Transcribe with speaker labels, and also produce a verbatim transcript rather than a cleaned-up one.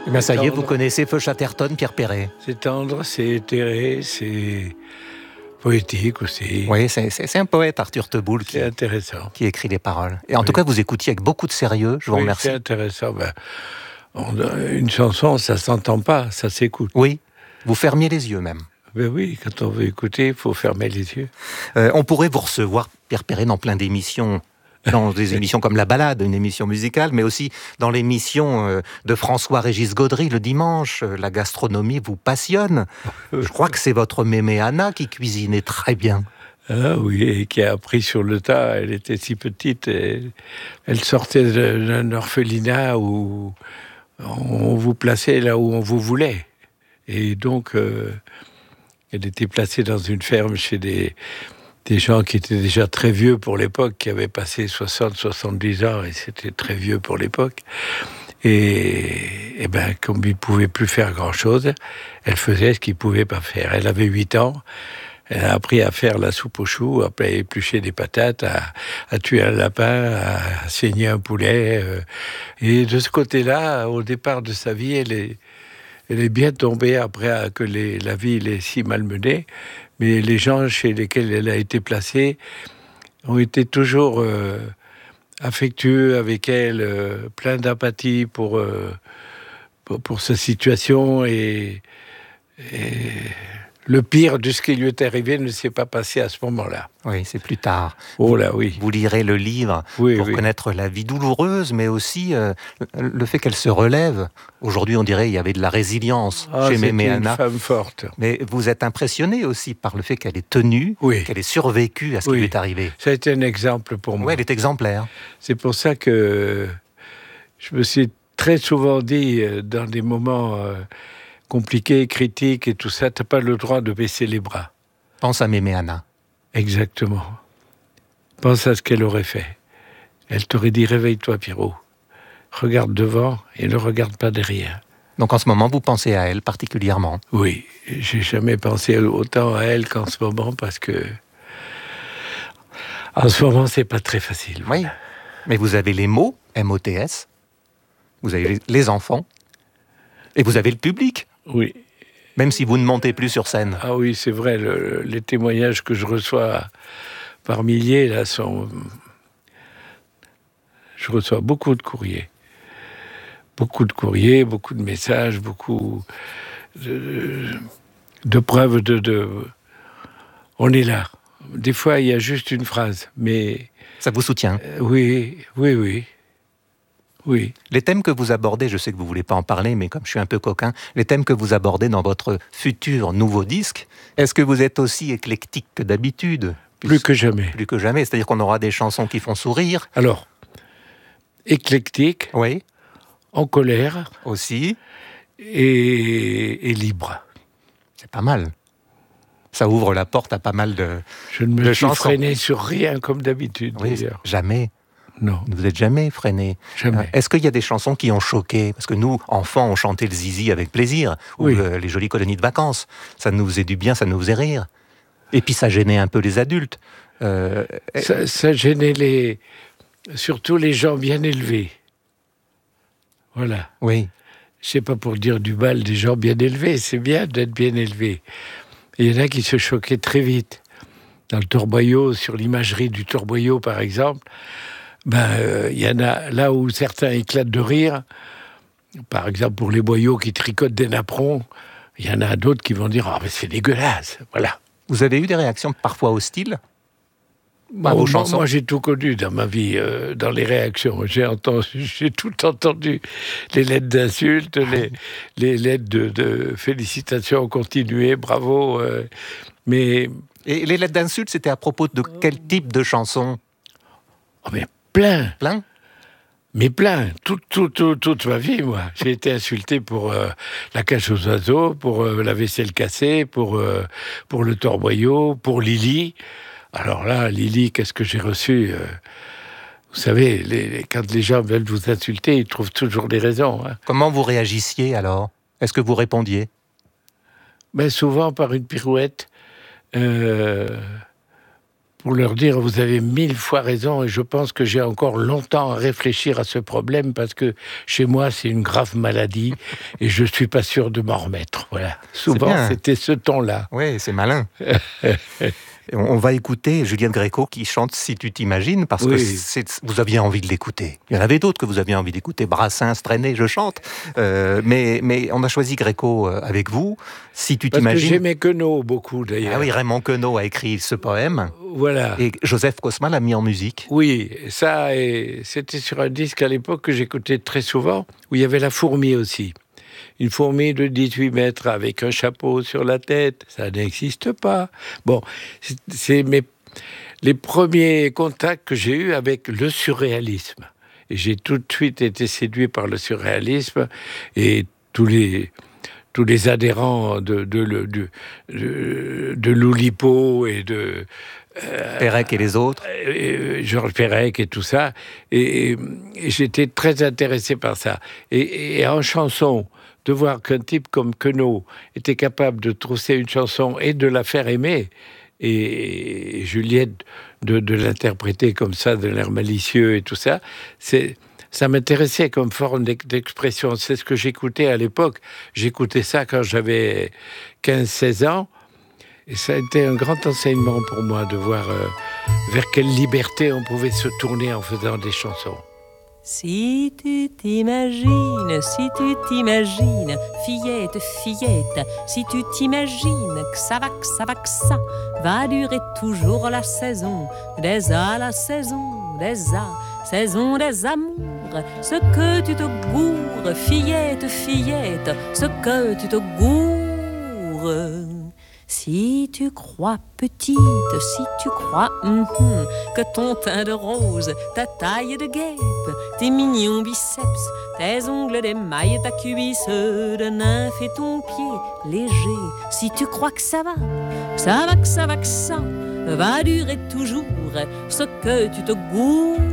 Speaker 1: Eh bien, ça y est, vous
Speaker 2: tendre.
Speaker 1: connaissez Feu Chatterton, Pierre Perret.
Speaker 2: C'est tendre, c'est éthéré, c'est poétique aussi.
Speaker 1: Oui, c'est, c'est, c'est un poète, Arthur Teboul, qui,
Speaker 2: C'est intéressant.
Speaker 1: qui écrit les paroles. Et en
Speaker 2: Oui.
Speaker 1: tout cas, vous écoutiez avec beaucoup de sérieux, je vous
Speaker 2: Oui,
Speaker 1: remercie.
Speaker 2: c'est intéressant. Ben, on a- une chanson, ça s'entend pas, ça s'écoute.
Speaker 1: Oui, vous fermiez les yeux même.
Speaker 2: Ben oui, quand on veut écouter, il faut fermer les yeux.
Speaker 1: Euh, on pourrait vous recevoir, Pierre Perret, dans plein d'émissions, dans des émissions comme La Balade, une émission musicale, mais aussi dans l'émission euh, de François-Régis Gaudry le dimanche. Euh, La gastronomie vous passionne. Je crois que c'est votre mémé Anna qui cuisinait très bien.
Speaker 2: Ah oui, et qui a appris sur le tas. Elle était si petite, et elle sortait de- d'un orphelinat où on vous plaçait là où on vous voulait. Et donc, euh, elle était placée dans une ferme chez des, des gens qui étaient déjà très vieux pour l'époque, qui avaient passé soixante, soixante-dix ans, et c'était très vieux pour l'époque. Et, et ben, comme ils ne pouvaient plus faire grand-chose, elle faisait ce qu'ils ne pouvaient pas faire. Elle avait huit ans. Elle a appris à faire la soupe aux choux, à éplucher des patates, à, à tuer un lapin, à saigner un poulet. euh. Et de ce côté-là, au départ de sa vie, elle est, elle est bien tombée après que les, la vie l'ait si malmenée. Mais les gens chez lesquels elle a été placée ont été toujours euh, affectueux avec elle, euh, plein d'empathie pour, euh, pour, pour sa situation. Et, et le pire de ce qui lui est arrivé ne s'est pas passé à ce moment-là.
Speaker 1: Oui, c'est plus tard.
Speaker 2: Oh là, oui.
Speaker 1: Vous lirez le livre
Speaker 2: Oui,
Speaker 1: pour
Speaker 2: oui.
Speaker 1: connaître la vie douloureuse, mais aussi euh, le fait qu'elle se relève. Aujourd'hui, on dirait qu'il y avait de la résilience
Speaker 2: Ah,
Speaker 1: chez
Speaker 2: c'était
Speaker 1: mémé
Speaker 2: une
Speaker 1: Anna.
Speaker 2: femme forte.
Speaker 1: Mais vous êtes impressionné aussi par le fait qu'elle ait tenu,
Speaker 2: Oui.
Speaker 1: qu'elle ait survécu à ce
Speaker 2: Oui.
Speaker 1: qui lui est arrivé.
Speaker 2: Ça a été un exemple pour moi.
Speaker 1: Oui, elle est exemplaire.
Speaker 2: C'est pour ça que je me suis très souvent dit, euh, dans des moments euh, compliqués, critiques et tout ça, t'as pas le droit de baisser les bras.
Speaker 1: Pense à mémé Anna.
Speaker 2: Exactement. Pense à ce qu'elle aurait fait. Elle t'aurait dit, réveille-toi, Pierrot. Regarde devant et ne regarde pas derrière.
Speaker 1: Donc en ce moment, vous pensez à elle particulièrement.
Speaker 2: Oui, j'ai jamais pensé autant à elle qu'en ce moment, parce que en ce moment, c'est pas très facile.
Speaker 1: Oui.
Speaker 2: Voilà.
Speaker 1: Mais vous avez les mots, M O T S, vous avez les- les enfants, et vous avez le public,
Speaker 2: Oui.
Speaker 1: même si vous ne montez plus sur scène.
Speaker 2: Ah oui, c'est vrai, le- les témoignages que je reçois par milliers, là, sont... Je reçois beaucoup de courriers. Beaucoup de courriers, beaucoup de messages, beaucoup de, de preuves de, de... On est là. Des fois, il y a juste une phrase, mais...
Speaker 1: Ça vous soutient.
Speaker 2: euh, oui, oui, oui. Oui.
Speaker 1: Les thèmes que vous abordez, je sais que vous ne voulez pas en parler, mais comme je suis un peu coquin, les thèmes que vous abordez dans votre futur nouveau disque, est-ce que vous êtes aussi éclectique que d'habitude ?
Speaker 2: Plus que jamais.
Speaker 1: Plus que jamais, c'est-à-dire qu'on aura des chansons qui font sourire.
Speaker 2: Alors, éclectique,
Speaker 1: Oui,
Speaker 2: en colère
Speaker 1: aussi.
Speaker 2: et, et libre.
Speaker 1: C'est pas mal. Ça ouvre la porte à pas mal de...
Speaker 2: Je ne me
Speaker 1: de
Speaker 2: suis
Speaker 1: chansons.
Speaker 2: freiné sur rien comme d'habitude,
Speaker 1: Oui,
Speaker 2: d'ailleurs.
Speaker 1: jamais.
Speaker 2: Non,
Speaker 1: Vous n'êtes jamais freiné.
Speaker 2: jamais.
Speaker 1: Est-ce qu'il y a des chansons qui ont choqué ? Parce que nous, enfants, on chantait le zizi avec plaisir, ou
Speaker 2: Oui.
Speaker 1: le- les jolies colonies de vacances. Ça nous faisait du bien, ça nous faisait rire. Et puis ça gênait un peu les adultes. Euh,
Speaker 2: Ça, ça gênait les... surtout les gens bien élevés. Voilà.
Speaker 1: oui,
Speaker 2: C'est pas pour dire du mal des gens bien élevés, c'est bien d'être bien élevé. Et il y en a qui se choquaient très vite. Dans le torboyau, sur l'imagerie du torboyau, par exemple, ben, euh, il y en a là où certains éclatent de rire. Par exemple, pour les boyaux qui tricotent des napperons, il y en a d'autres qui vont dire « Ah, mais c'est dégueulasse !» Voilà.
Speaker 1: vous avez eu des réactions parfois hostiles à vos
Speaker 2: Moi,
Speaker 1: chansons ?
Speaker 2: moi, j'ai tout connu dans ma vie, euh, dans les réactions. J'ai entendu, j'ai tout entendu. Les lettres d'insultes, les, les lettres de, de félicitations continuées, bravo. euh, mais,
Speaker 1: Et les lettres d'insultes, c'était à propos de quel type de chansons ?
Speaker 2: oh, mais plein,
Speaker 1: Plein ?
Speaker 2: mais plein. Tout, tout, tout, toute ma vie, moi. J'ai été insulté pour euh, la cage aux oiseaux, pour euh, la vaisselle cassée, pour, euh, pour le torboyau, pour Lily. Alors là, Lily, qu'est-ce que j'ai reçu euh, Vous savez, les, les- quand les gens veulent vous insulter, ils trouvent toujours des raisons. Hein.
Speaker 1: Comment vous réagissiez alors ? Est-ce que vous répondiez ?
Speaker 2: Ben, souvent par une pirouette, euh, pour leur dire, vous avez mille fois raison, et je pense que j'ai encore longtemps à réfléchir à ce problème, parce que chez moi, c'est une grave maladie, et je ne suis pas sûr de m'en remettre. Voilà. Souvent, c'était ce ton-là.
Speaker 1: Oui, c'est malin. On va écouter Juliette Gréco qui chante « Si tu t'imagines » parce oui. que c'est, vous aviez envie de l'écouter. Il y en avait d'autres que vous aviez envie d'écouter. Brassens, Trenet, je chante. Euh, mais, mais on a choisi Gréco avec vous. « Si tu
Speaker 2: parce
Speaker 1: t'imagines »
Speaker 2: Parce que j'aimais Queneau beaucoup, d'ailleurs.
Speaker 1: Ah oui, Raymond Queneau a écrit ce poème.
Speaker 2: Voilà.
Speaker 1: Et Joseph Cosma l'a mis en musique.
Speaker 2: Oui, ça, et c'était sur un disque à l'époque que j'écoutais très souvent, où il y avait La Fourmi aussi. Une fourmi de dix-huit mètres avec un chapeau sur la tête, ça n'existe pas. Bon, c'est, c'est mes, les premiers contacts que j'ai eus avec le surréalisme. Et j'ai tout de suite été séduit par le surréalisme et tous les, tous les adhérents de, de, de, de, de, de Loulipo et de...
Speaker 1: Euh, Perec et les autres.
Speaker 2: Euh, Georges Perec et tout ça. Et, et, et j'étais très intéressé par ça. Et, et en chanson, de voir qu'un type comme Queneau était capable de trousser une chanson et de la faire aimer, et, et Juliette de, de l'interpréter comme ça, de l'air malicieux et tout ça, c'est, ça m'intéressait comme forme d'expression. C'est ce que j'écoutais à l'époque. J'écoutais ça quand j'avais quinze seize ans, et ça a été un grand enseignement pour moi de voir euh, vers quelle liberté on pouvait se tourner en faisant des chansons.
Speaker 3: Si tu t'imagines, si tu t'imagines, fillette, fillette, si tu t'imagines que ça va, que ça va, que ça va durer toujours la saison des A, la saison des A, saison des amours, ce que tu te gourres, fillette, fillette, ce que tu te gourres. Si tu crois petite, si tu crois mm-hmm, que ton teint de rose, ta taille de guêpe, tes mignons biceps, tes ongles d'émail, ta cuisse de nymphe et ton pied léger, si tu crois que ça va, que ça va, que ça va, que ça va durer toujours, ce que tu te gourres.